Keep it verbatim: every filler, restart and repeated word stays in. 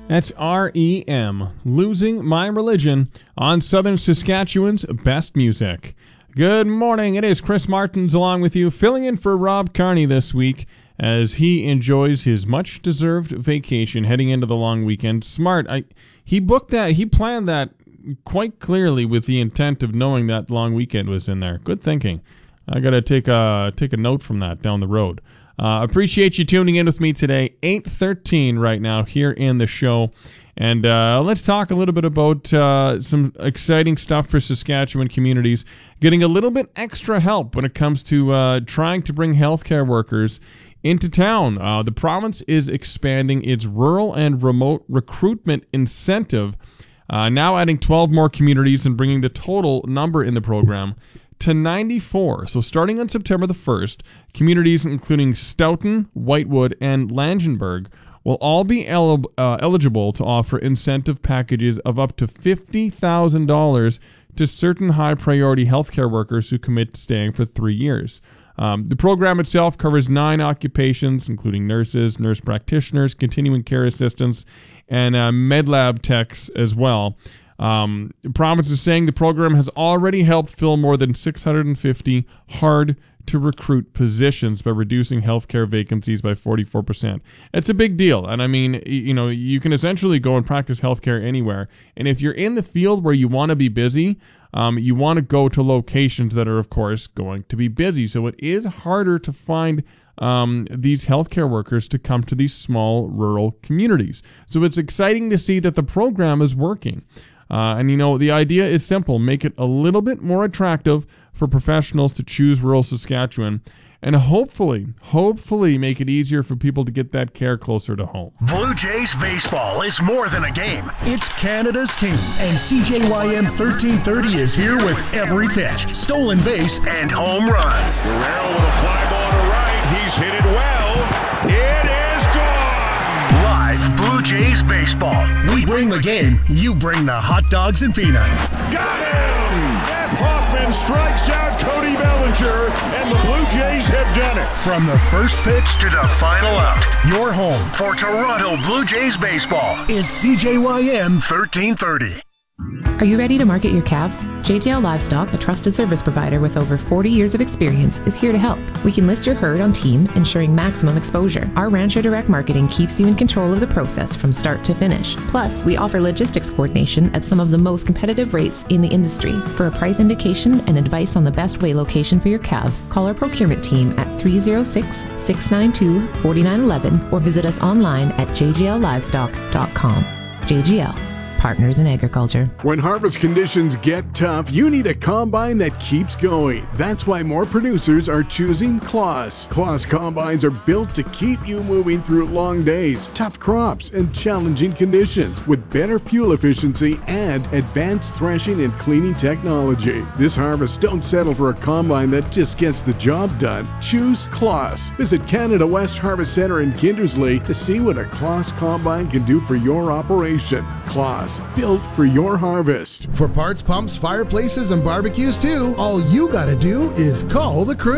That's R E M, Losing My Religion, on Southern Saskatchewan's Best Music. Good morning, it is Chris Martins along with you, filling in for Rob Carney this week as he enjoys his much-deserved vacation heading into the long weekend. Smart, I, he booked that, he planned that quite clearly with the intent of knowing that long weekend was in there. Good thinking. I got to take a, take a note from that down the road. Uh, appreciate you tuning in with me today. eight thirteen right now here in the show. And uh, let's talk a little bit about uh, some exciting stuff for Saskatchewan communities. Getting a little bit extra help when it comes to uh, trying to bring healthcare workers into town. Uh, the province is expanding its rural and remote recruitment incentive, uh, now adding twelve more communities and bringing the total number in the program to ninety-four. So starting on September the first, communities including Stoughton, Whitewood, and Langenburg will all be el- uh, eligible to offer incentive packages of up to fifty thousand dollars to certain high-priority healthcare workers who commit to staying for three years. Um, the program itself covers nine occupations, including nurses, nurse practitioners, continuing care assistants, and uh, medlab techs as well. Um, the province is saying the program has already helped fill more than six hundred fifty hard-to-recruit positions by reducing healthcare vacancies by forty-four percent. It's a big deal, and I mean, you know, you can essentially go and practice healthcare anywhere, and if you're in the field where you want to be busy, um, you want to go to locations that are, of course, going to be busy, so it is harder to find Um, these healthcare workers to come to these small rural communities. So it's exciting to see that the program is working. Uh, and, you know, the idea is simple. Make it a little bit more attractive for professionals to choose rural Saskatchewan. And hopefully, hopefully make it easier for people to get that care closer to home. Blue Jays baseball is more than a game. It's Canada's team. And C J Y M thirteen thirty is here with every pitch, stolen base, and home run. Guerrero with a fly ball to right. He's hit it well. It is gone. Live Blue Jays baseball. We bring the game. You bring the hot dogs and peanuts. Got him! Jeff Hoffman strikes out Cody Bellinger, and the Blue Jays have done it. From the first pitch to the final out, your home for Toronto Blue Jays baseball is C J Y M thirteen thirty. Are you ready to market your calves? J J L Livestock, a trusted service provider with over forty years of experience, is here to help. We can list your herd on team, ensuring maximum exposure. Our Rancher Direct Marketing keeps you in control of the process from start to finish. Plus, we offer logistics coordination at some of the most competitive rates in the industry. For a price indication and advice on the best way location for your calves, call our procurement team at three oh six, six nine two, four nine one one or visit us online at j j l livestock dot com. J G L. Partners in Agriculture. When harvest conditions get tough, you need a combine that keeps going. That's why more producers are choosing Claas. Claas combines are built to keep you moving through long days, tough crops, and challenging conditions with better fuel efficiency and advanced threshing and cleaning technology. This harvest, don't settle for a combine that just gets the job done. Choose Claas. Visit Canada West Harvest Centre in Kindersley to see what a Claas combine can do for your operation. Claas, built for your harvest. For parts, pumps, fireplaces, and barbecues too, all you gotta do is call the crew.